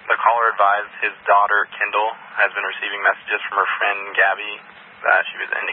The caller advised his daughter, Kendall, has been receiving messages from her friend, Gabby, that she was